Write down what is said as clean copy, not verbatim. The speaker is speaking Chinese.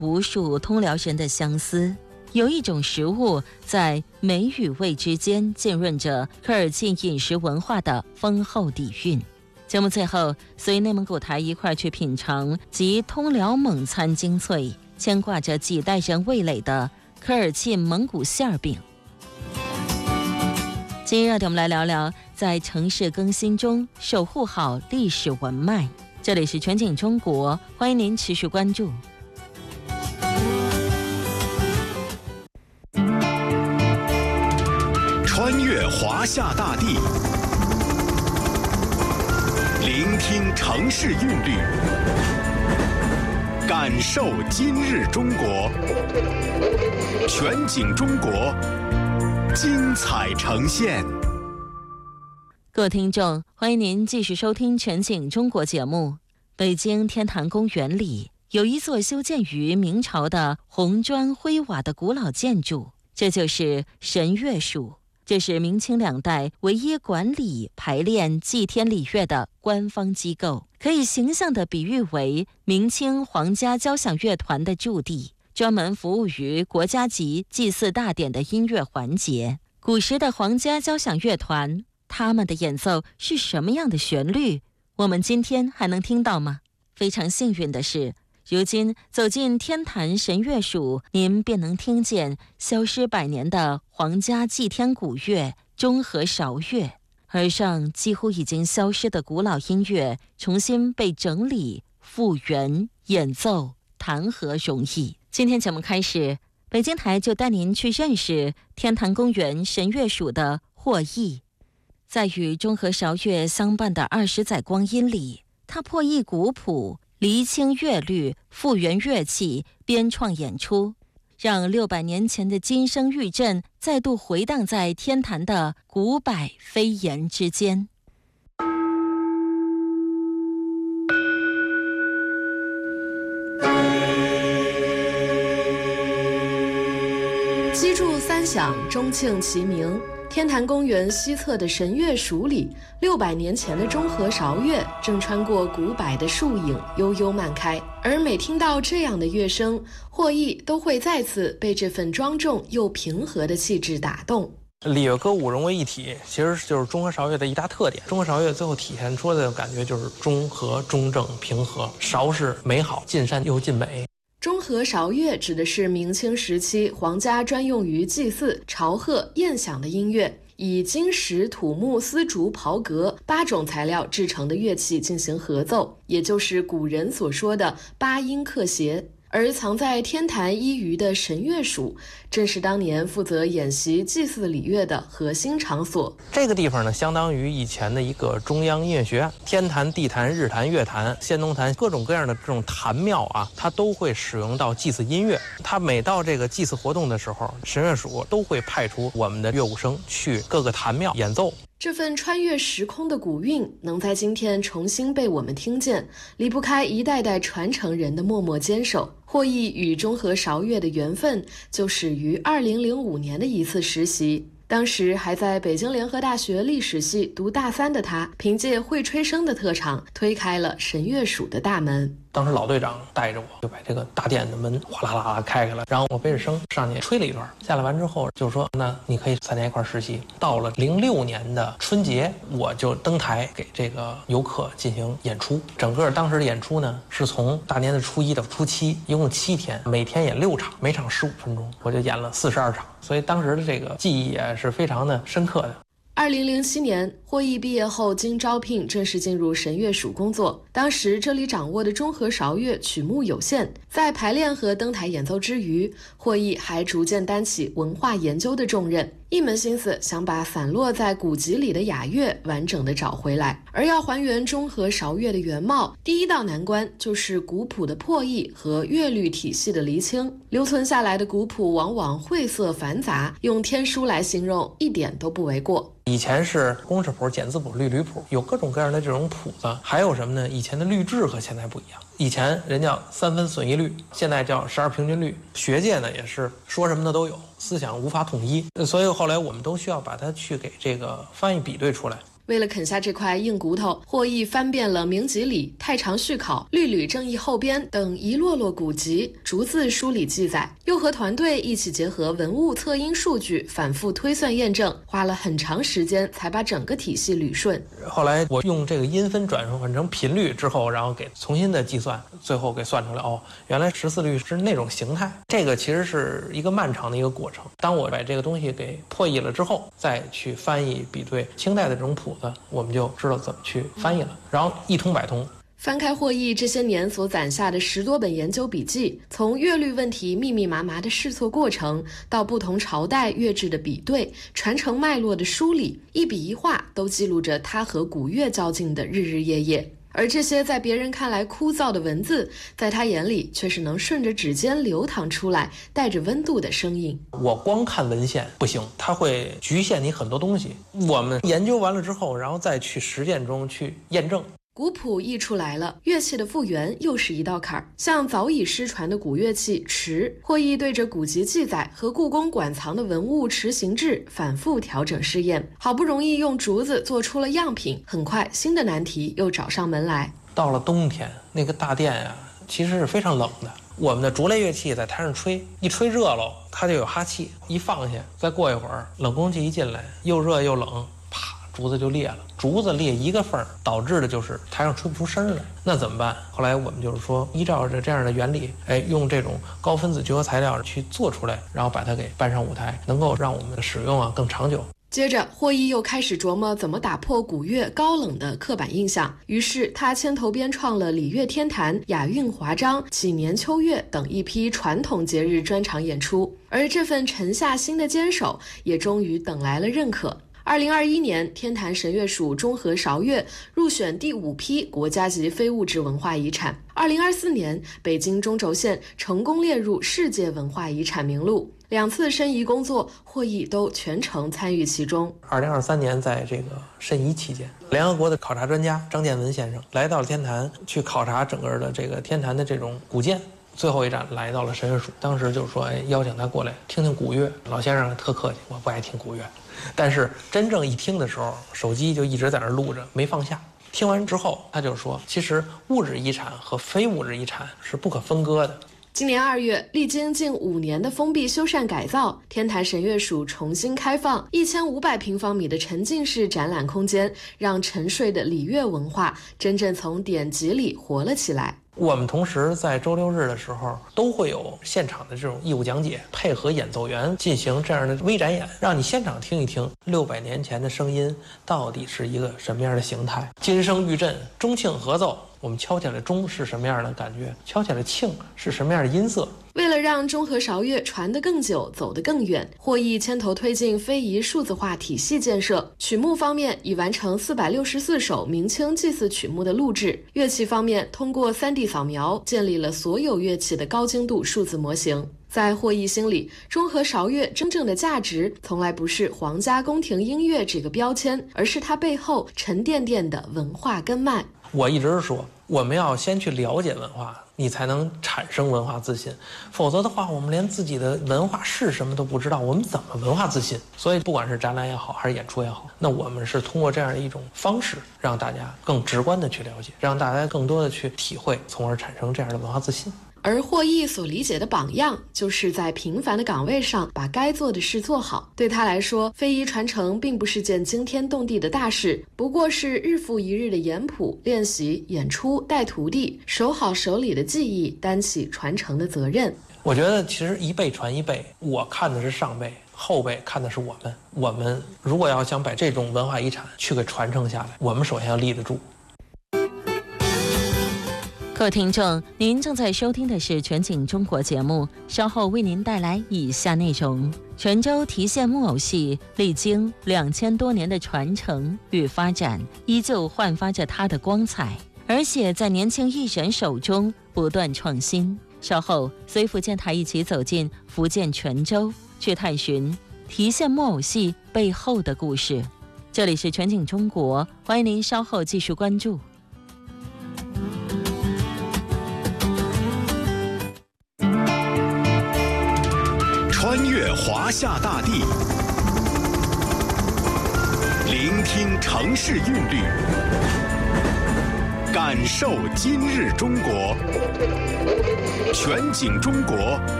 无数通辽人的相思。有一种食物在美与味之间浸润着科尔沁饮食文化的丰厚底蕴。节目最后，随内蒙古台一块去品尝集通辽蒙餐精粹、牵挂着几代人味蕾的科尔沁蒙古馅饼。今日热点，我们来聊聊在城市更新中守护好历史文脉。这里是全景中国，欢迎您持续关注。 穿越华夏大地，聆听城市韵律，感受今日中国。全景中国，精彩呈现。 各位听众，欢迎您继续收听全景中国节目。北京天坛公园里有一座修建于明朝的红砖灰瓦的古老建筑，这就是神乐署。这是明清两代唯一管理排练祭天礼乐的官方机构，可以形象地比喻为明清皇家交响乐团的驻地，专门服务于国家级祭祀大典的音乐环节。古时的皇家交响乐团，他们的演奏是什么样的旋律？我们今天还能听到吗？非常幸运的是，如今走进天坛神乐署，您便能听见消失100年的皇家祭天古乐中和韶乐，而上几乎已经消失的古老音乐重新被整理、复原、演奏、弹和融绎。今天节目开始，北京台就带您去认识天坛公园神乐署的获益。在与中和韶乐相伴的20载光阴里，它破译古谱，厘清乐律，复原乐器，编创演出，让600年前的金声玉振再度回荡在天坛的古柏飞檐之间。 击筑三响，钟磬齐鸣。天坛公园西侧的神乐署里，600年前的中和韶乐正穿过古柏的树影，悠悠漫开。而每听到这样的乐声，获益都会再次被这份庄重又平和的气质打动。 礼乐歌舞融为一体，其实就是中和韶乐的一大特点。中和韶乐最后体现出的感觉就是中和、中正、平和。韶是美好，尽善又尽美。 中和韶乐指的是明清时期皇家专用于祭祀、朝贺、宴享的音乐，以金石、土木、丝竹、袍革8种材料制成的乐器进行合奏，也就是古人所说的8音克谐。而藏在天坛一隅的神乐署，正是当年负责演习祭祀礼乐的核心场所。 这个地方呢，相当于以前的一个中央音乐学院，天坛、地坛、日坛、月坛、仙农坛，各种各样的这种坛庙啊，它都会使用到祭祀音乐。它每到这个祭祀活动的时候，神乐署都会派出我们的乐舞生去各个坛庙演奏。 这份穿越时空的古韵能在今天重新被我们听见，离不开一代代传承人的默默坚守。获益与中和韶乐的缘分就始于2005年的一次实习。当时还在北京联合大学历史系读大3的他，凭借会吹笙的特长，推开了神乐署的大门。 当时老队长带着我就把这个大殿的门哗啦啦啦开开了，然后我背着笙上去吹了一段，下来完之后就说那你可以参加一块实习。到了06年的春节，我就登台给这个游客进行演出。整个当时的演出呢，是从大年的初1到初7，一共7天，每天演6场，每场15分钟，我就演了42场，所以当时的这个记忆也是非常的深刻的。 2007年，获益毕业后经招聘正式进入神乐署工作。当时这里掌握的中和韶乐曲目有限，在排练和登台演奏之余，获益还逐渐担起文化研究的重任，一门心思想把散落在古籍里的雅乐完整的找回来。而要还原中和韶乐的原貌，第一道难关就是古谱的破译和乐律体系的厘清。留存下来的古谱往往晦涩繁杂，用天书来形容一点都不为过。 以前是公式谱、简字谱、律吕谱，有各种各样的这种谱子。还有什么呢？以前的律制和现在不一样，以前人叫3分损一律，现在叫12平均律。学界呢也是说什么的都有，思想无法统一，所以后来我们都需要把它去给这个翻译比对出来。 为了啃下这块硬骨头，霍毅翻遍了明集里、太常续考、律吕正义后编等一摞摞古籍，逐字梳理记载，又和团队一起结合文物测音数据，反复推算验证，花了很长时间才把整个体系捋顺。 后来我用这个音分转换成频率之后，然后给重新的计算，最后给算出来，原来14律是那种形态。这个其实是一个漫长的一个过程。当我把这个东西给破译了之后，再去翻译比对清代的这种谱子，我们就知道怎么去翻译了，然后一通百通。 翻开霍毅这些年所攒下的10多本研究笔记，从乐律问题密密麻麻的试错过程，到不同朝代乐制的比对、传承脉络的梳理，一笔一画都记录着他和古乐较劲的日日夜夜。而这些在别人看来枯燥的文字，在他眼里却是能顺着指尖流淌出来，带着温度的声音。 我光看文献不行，它会局限你很多东西。我们研究完了之后，然后再去实践中去验证。 古谱译出来了，乐器的复原又是一道坎儿。像早已失传的古乐器池，霍毅对着古籍记载和故宫馆藏的文物池形制反复调整试验，好不容易用竹子做出了样品。很快，新的难题又找上门来。 到了冬天，那个大殿呀，其实是非常冷的。我们的竹类乐器在台上吹，一吹热了，它就有哈气，一放下，再过一会儿，冷空气一进来，又热又冷，啪，竹子就裂了。竹子裂一个缝，导致的就是台上吹不出声来。那怎么办？后来我们就是说，依照着这样的原理，用这种高分子聚合材料去做出来，然后把它给搬上舞台，能够让我们的使用更长久。 接着，霍毅又开始琢磨怎么打破古乐高冷的刻板印象。于是，他牵头编创了礼乐天坛、雅韵华章、祈年秋月等一批传统节日专场演出。而这份沉下心的坚守，也终于等来了认可。2021年，天坛神乐署中和韶乐入选第5批国家级非物质文化遗产。2024年，北京中轴线成功列入世界文化遗产名录。2次申遗工作，霍毅都全程参与其中。 2023年，在这个申遗期间，联合国的考察专家张建文先生来到了天坛，去考察整个的这个天坛的这种古建。最后一站来到了神乐署，当时就说邀请他过来听听古乐。老先生特客气，我不爱听古乐，但是真正一听的时候，手机就一直在那录着，没放下。听完之后，他就说，其实物质遗产和非物质遗产是不可分割的。 今年2月，历经近5年的封闭修缮改造，天坛神乐署重新开放1500平方米的沉浸式展览空间，让沉睡的礼乐文化真正从典籍里活了起来。 我们同时在周6日的时候都会有现场的这种义务讲解，配合演奏员进行这样的微展演，让你现场听一听600年前的声音到底是一个什么样的形态。金声玉振，钟磬合奏，我们敲起来钟是什么样的感觉，敲起来磬是什么样的音色。 为了让中和韶乐传得更久，走得更远，霍毅牵头推进非遗数字化体系建设。曲目方面已完成464首明清祭祀曲目的录制，乐器方面通过3D 扫描建立了所有乐器的高精度数字模型。在霍毅心里，中和韶乐真正的价值从来不是皇家宫廷音乐这个标签，而是它背后沉甸甸的文化根脉。 我一直说，我们要先去了解文化，你才能产生文化自信，否则的话，我们连自己的文化是什么都不知道，我们怎么文化自信？所以不管是展览也好，还是演出也好，那我们是通过这样的一种方式，让大家更直观的去了解，让大家更多的去体会，从而产生这样的文化自信。 而霍毅所理解的榜样，就是在平凡的岗位上把该做的事做好。对他来说，非遗传承并不是件惊天动地的大事，不过是日复一日的研谱、练习、演出、带徒弟，守好手里的技艺，担起传承的责任。 我觉得其实一辈传一辈，我看的是上辈，后辈看的是我们。我们如果要想把这种文化遗产去给传承下来，我们首先要立得住。 各位听众，您正在收听的是全景中国节目，稍后为您带来以下内容。泉州提线木偶戏历经2000多年的传承与发展，依旧焕发着它的光彩，而且在年轻艺人手中不断创新。稍后随福建台一起走进福建泉州，去探寻提线木偶戏背后的故事。这里是全景中国，欢迎您稍后继续关注。 穿越华夏大地， 聆听城市韵律，感受今日中国，全景中国。